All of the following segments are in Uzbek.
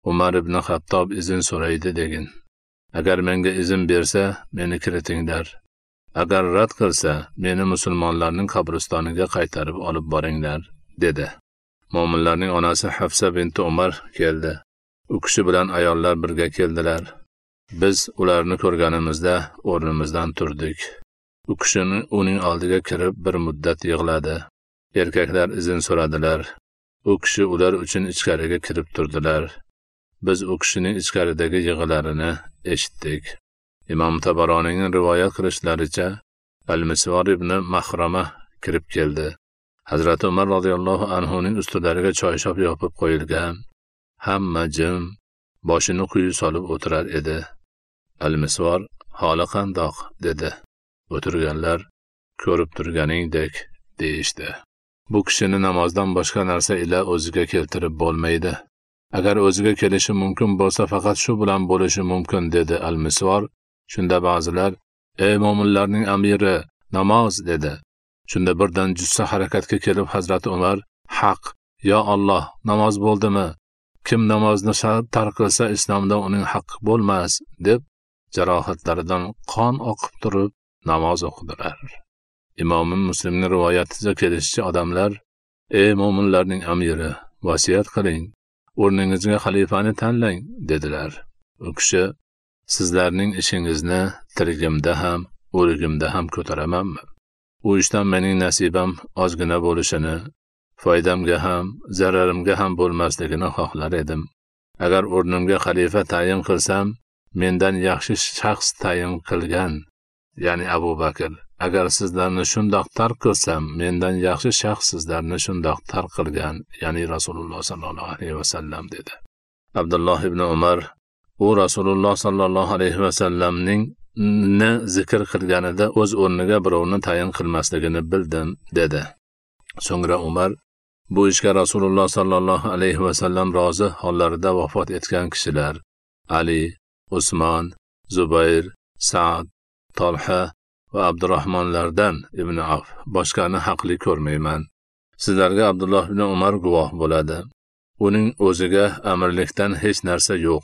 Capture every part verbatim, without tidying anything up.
Umar ibn Xattob izin so'raydi degin. Agar menga izin bersa, meni kiritinglar. Agar rad qilsa, meni musulmonlarning qabristoniga qaytarib olib boringlar, dedi. Mo'minlarning onasi Hafsa bint Umar keldi. U kishi bilan ayollar birga keldilar. Biz ularni ko'rganimizda o'rnimizdan turdik. U kishini uning oldiga kirib bir muddat yig'ladi. Erkaklar izin so'radilar. U kishi ular uchun ichkariga kirib turdilar. Biz u kishining ichkaridagi yig'larini eshitdik. Imom Tabaronining rivoyat qilishlaricha, Al-Misvar ibn Mahrama kirib keldi. Hazrat Umar radhiyallohu anhuning ustilariga choyshab yopib qo'yilgan. Hamma jim, boshini quyi solib o'tirar edi. Al-Misvar holi qandoq dedi. O'tirganlar ko'rib turganingdek deyishdi. Bu kishini namozdan boshqa narsa ila o'ziga keltirib bo'lmaydi. Agar o'ziga kelishi mumkin bo'lsa, faqat shu bilan bo'lishi mumkin, dedi Al-Misvar. Shunda ba'zilar, ey mo'minlarning amiri, namoz, dedi. Shunda birdan jussa harakatga kelib Hazrat Umar, haq, yo Alloh, namoz bo'ldimi? Kim namozni tark qilsa islomda uning haqqi bo'lmas, deb jarohatlaridan qon oqib turib namoz o'qidilar. Imom Muslimning rivoyatiga kelishicha odamlar, ey mo'minlarning amiri, vasiyat qiling, o'rningizga xalifani tanlang, dedilar. U kishi, sizlarning ishingizni tirigimda ham, o'ligimda ham ko'taramanmi? U ishdan mening nasibam ozgina bo'lishini, foydamga ham, zararimga ham bo'lmasligini xohlar edim. Agar o'rnimga xalifa tayin qilsam, mendan yaxshi shaxs tayin qilgan, ya'ni Abu Bakr. Agar sizlarni shundoq tark qilsam, mendan yaxshi shaxs sizlarni shundoq tark qilgan, ya'ni Rasululloh sallallohu alayhi vasallam, dedi. Abdulloh ibn Umar, u Rasululloh sallallohu alayhi vasallamning ni zikr qilganida o'z o'rniga birovni tayin qilmasligini bildim, dedi. So'ngra Umar, bu ishga Rasululloh sallallohu alayhi vasallam rozi hollarida vafot etgan kishilar, Ali, Usmon, Zubayr, Sa'd, Talha va Abdurrahmonlardan ibn Avf boshqani haqli ko'rmayman. Sizlarga Abdulloh ibn Umar guvoh bo'ladi. Uning o'ziga amirlikdan hech narsa yo'q.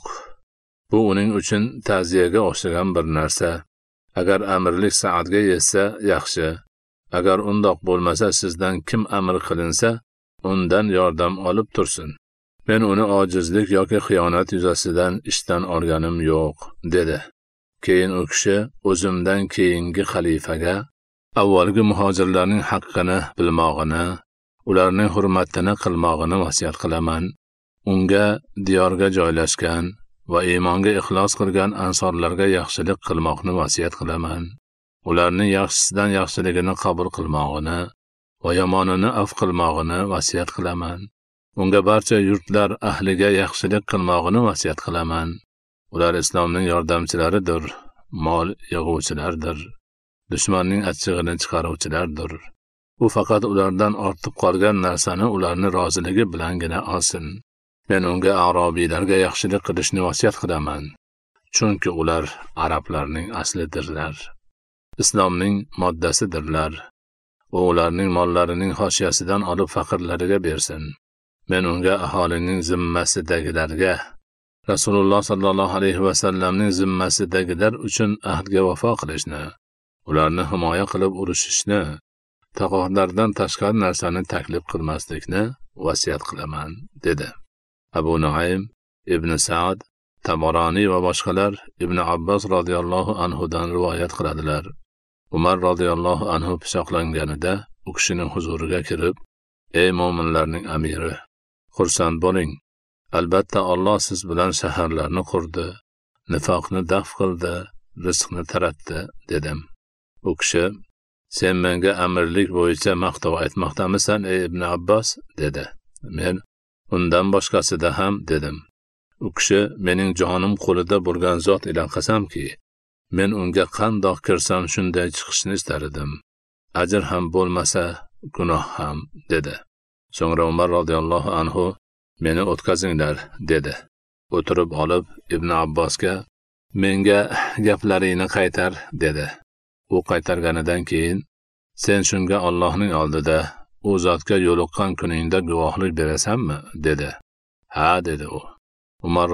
Bu uning uchun ta'ziyaga o'xshagan bir narsa. Agar amirlik Sa'dga yetsa yaxshi. Agar undoq bo'lmasa, sizdan kim amir qilinsa, undan yordam olib tursin. Men uni ojizlik yoki xiyonat yuzasidan ishdan olganim yo'q, dedi. Keyin u kishi o'zimdan keyingi xalifaga avvalgi muhojirlarning haqqini bilmog'ini, ularning hurmatini qilmog'ini vasiyat qilaman. Unga diyorga joylashgan va iymonga ixlos qilgan ansorlarga yaxshilik qilmoqni vasiyat qilaman. Ularning yaxshisidan yaxshiligini qabul qilmog'ini va yomonini af qilmog'ini vasiyat qilaman. Unga barcha yurtlar ahliga yaxshilik qilmog'ini vasiyat qilaman. Ular islomning yordamchilaridir, mol yig'uvchilardir, dushmanning achchig'ini chiqaruvchilardir. U faqat ulardan ortib qolgan narsani ularning roziligi bilangina olsin. Men unga arobiylarga yaxshilik qilishni vasiyat qilaman, chunki ular arablarning aslidirlar. Islomning moddasidirlar. U ularning mollarining xoshiyasidan olib faqirlariga bersin. Men unga aholining zimmasidagilarga, Rasululloh sallallohu alayhi vasallamning zimmasidagilar uchun ahdga vafo qilishni, ularni himoya qilib urushishni, taqolardan tashqari narsani taklif qilmaslikni vasiyat qilaman, dedi. Abu Nuaym, Ibn Sa'd, Tabarani va boshqalar Ibn Abbos radhiyallohu anhudan rivoyat qiladilar. Umar radhiyallohu anhu pichoqlanganida u kishining huzuriga kirib, ey mo'minlarning amiri, xursand bo'ling. Albatta Alloh siz bilan shaharlarni qurdi, nifoqni daf qildi, rizqni taratdi, dedim. U kishi, sen menga amirlik bo'yicha maqtov aytmoqdamisan, ey Ibn Abbos, dedi. Men undan boshqasida ham, dedim. U kishi, mening jonim qo'lida bo'lgan zot ila qasamki, men unga qandoq kirsam shunday chiqishni istardim. Ajr ham bo'lmasa, gunoh ham, dedi. So'ngra Umar radhiyallohu anhu, meni o'tkazinglar, dedi. O'tirib olib Ibn Abbosga, menga gaplaringni qaytar, dedi. U qaytarganidan keyin, sen shunga Allohning oldida u zotga yo'liqqan kuningda guvohlik berasanmi, dedi. Ha, dedi u. Umar